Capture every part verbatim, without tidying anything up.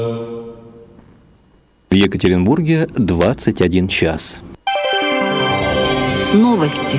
В Екатеринбурге двадцать один час. Новости.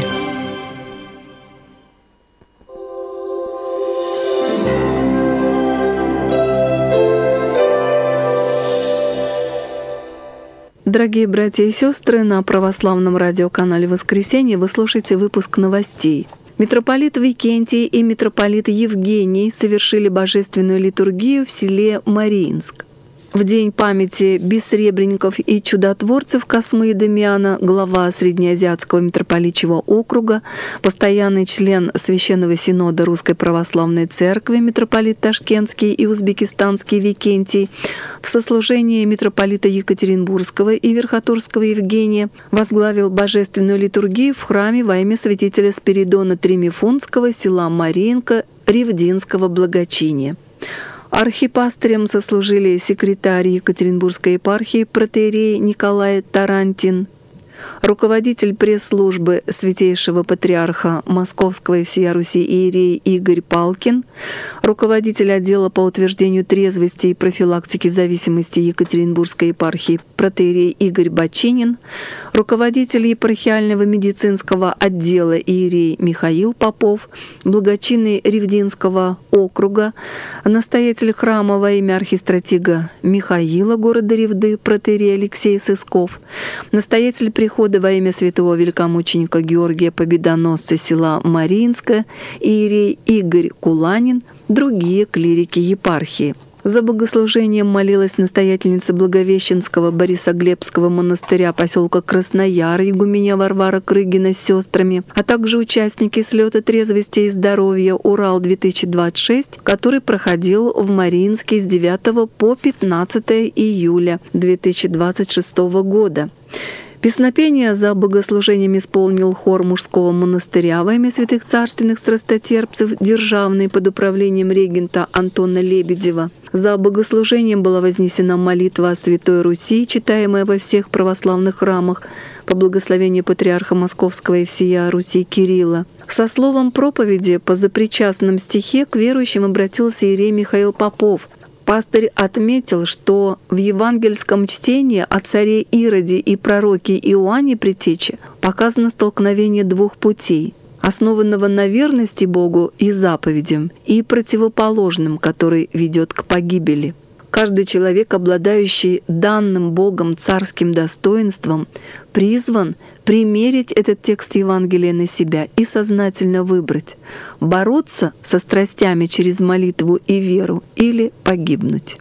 Дорогие братья и сестры, на православном радиоканале «Воскресенье» вы слушаете выпуск новостей. Митрополит Викентий и митрополит Евгений совершили божественную литургию в селе Мариинск. В день памяти бессребренников и чудотворцев Космы и Дамиана глава Среднеазиатского митрополичьего округа, постоянный член Священного Синода Русской Православной Церкви митрополит Ташкентский и Узбекистанский Викентий в сослужении митрополита Екатеринбургского и Верхотурского Евгения возглавил божественную литургию в храме во имя святителя Спиридона Тримифунтского села Мариинка Ревдинского благочиния. Архипастырем сослужили секретарь Екатеринбургской епархии протоиерей Николай Тарантин, руководитель пресс-службы Святейшего Патриарха Московского и всея Руси иерей Игорь Палкин, руководитель отдела по утверждению трезвости и профилактики зависимости Екатеринбургской епархии протоиерей Игорь Бочинин, руководитель епархиального медицинского отдела иерей Михаил Попов, благочинный Ревдинского округа, настоятель храма во имя архистратига Михаила города Ревды протоиерей Алексей Сысков, настоятель прихода во имя святого великомученика Георгия Победоносца села Мариинска иерей Игорь Куланин, другие клирики епархии. За богослужением молилась настоятельница Благовещенского Борисоглебского монастыря поселка Краснояр игуменья Варвара Крыгина с сестрами, а также участники слета трезвости и здоровья «Урал-две тысячи двадцать шесть», который проходил в Мариинске с девятого по пятнадцатое июля две тысячи двадцать шестого года. Песнопение за богослужением исполнил хор мужского монастыря во имя святых царственных страстотерпцев, державный под управлением регента Антона Лебедева. За богослужением была вознесена молитва о Святой Руси, читаемая во всех православных храмах по благословению патриарха Московского и всея Руси Кирилла. Со словом проповеди по запричастном стихе к верующим обратился иерей Михаил Попов. Пастырь отметил, что в евангельском чтении о царе Ироде и пророке Иоанне Предтече показано столкновение двух путей, основанного на верности Богу и заповедям, и противоположным, который ведет к погибели. Каждый человек, обладающий данным Богом царским достоинством, призван примерить этот текст Евангелия на себя и сознательно выбрать — бороться со страстями через молитву и веру или погибнуть.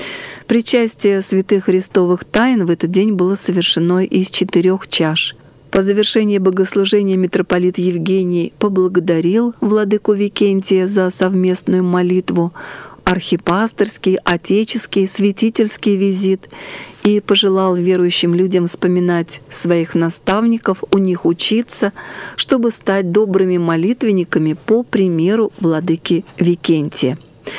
Причастие святых христовых тайн в этот день было совершено из четырех чаш. По завершении богослужения митрополит Евгений поблагодарил владыку Викентия за совместную молитву, архипастырский, отеческий, святительский визит и пожелал верующим людям вспоминать своих наставников, у них учиться, чтобы стать добрыми молитвенниками по примеру владыки Викентия.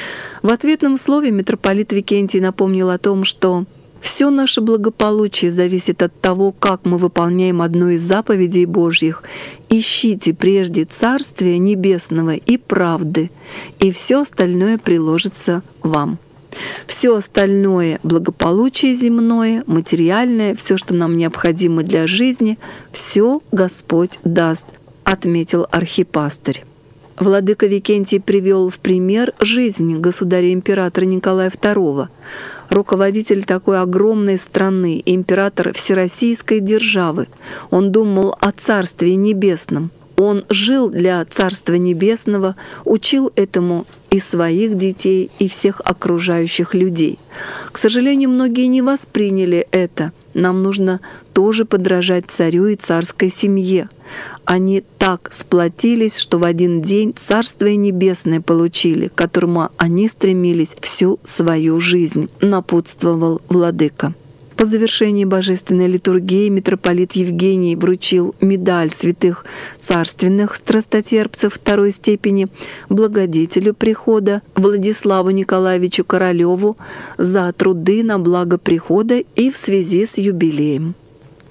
В ответном слове митрополит Викентий напомнил о том, что все наше благополучие зависит от того, как мы выполняем одну из заповедей Божьих. «Ищите прежде Царствия Небесного и правды, и все остальное приложится вам». Все остальное благополучие земное, материальное, все, что нам необходимо для жизни, все Господь даст, отметил архипастырь. Владыка Викентий привел в пример жизнь государя-императора Николая второго. Руководитель такой огромной страны, император всероссийской державы. Он думал о Царстве Небесном. Он жил для Царства Небесного, учил этому и своих детей, и всех окружающих людей. К сожалению, многие не восприняли это. Нам нужно тоже подражать царю и царской семье. Они так сплотились, что в один день Царствие Небесное получили, к которому они стремились всю свою жизнь, напутствовал владыка. По завершении божественной литургии митрополит Евгений вручил медаль святых царственных страстотерпцев второй степени благодетелю прихода Владиславу Николаевичу Королеву за труды на благо прихода и в связи с юбилеем.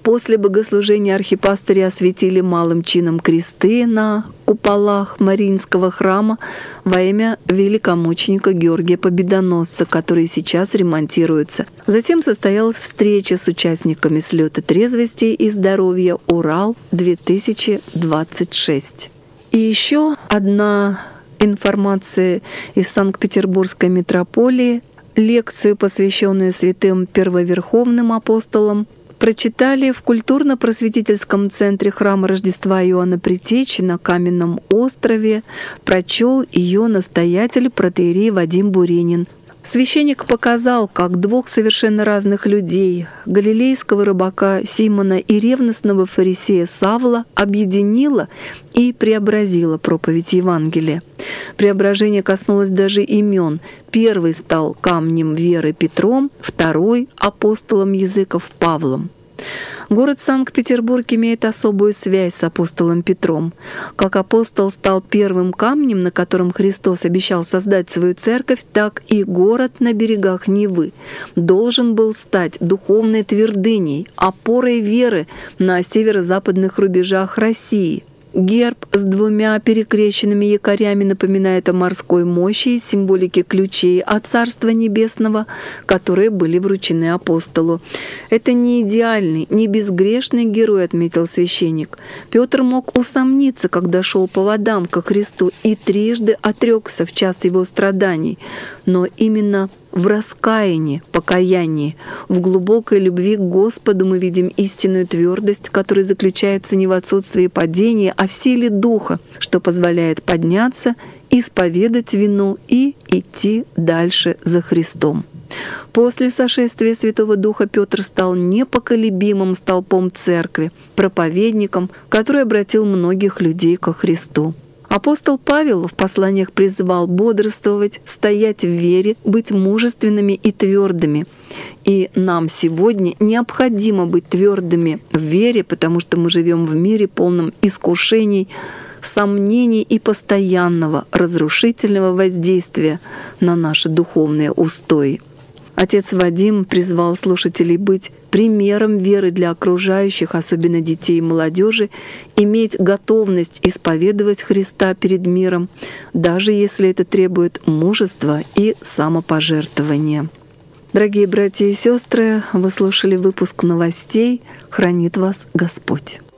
После богослужения архипастыри осветили малым чином кресты на куполах Мариинского храма во имя великомученика Георгия Победоносца, которые сейчас ремонтируются. Затем состоялась встреча с участниками слета трезвости и здоровья «Урал-две тысячи двадцать шесть». И еще одна информация из Санкт-Петербургской митрополии. Лекцию, посвященную святым первоверховным апостолам, прочитали в культурно-просветительском центре храма Рождества Иоанна Предтечи на Каменном острове. Прочел ее настоятель протоиерей Вадим Буренин. Священник показал, как двух совершенно разных людей, галилейского рыбака Симона и ревностного фарисея Савла, объединила и преобразила проповедь Евангелия. Преображение коснулось даже имен. Первый стал камнем веры Петром, второй — апостолом языков Павлом. Город Санкт-Петербург имеет особую связь с апостолом Петром. Как апостол стал первым камнем, на котором Христос обещал создать свою церковь, так и город на берегах Невы должен был стать духовной твердыней, опорой веры на северо-западных рубежах России. Герб с двумя перекрещенными якорями напоминает о морской мощи и символике ключей от Царства Небесного, которые были вручены апостолу. «Это не идеальный, не безгрешный герой», — отметил священник. Петр мог усомниться, когда шел по водам ко Христу, и трижды отрекся в час его страданий. Но именно в раскаянии, покаянии, в глубокой любви к Господу мы видим истинную твердость, которая заключается не в отсутствии падения, а в силе Духа, что позволяет подняться, исповедать вину и идти дальше за Христом. После сошествия Святого Духа Петр стал непоколебимым столпом церкви, проповедником, который обратил многих людей ко Христу. Апостол Павел в посланиях призывал бодрствовать, стоять в вере, быть мужественными и твердыми. И нам сегодня необходимо быть твердыми в вере, потому что мы живем в мире, полном искушений, сомнений и постоянного разрушительного воздействия на наши духовные устои. Отец Вадим призвал слушателей быть примером веры для окружающих, особенно детей и молодежи, иметь готовность исповедовать Христа перед миром, даже если это требует мужества и самопожертвования. Дорогие братья и сестры, вы слушали выпуск новостей. Хранит вас Господь.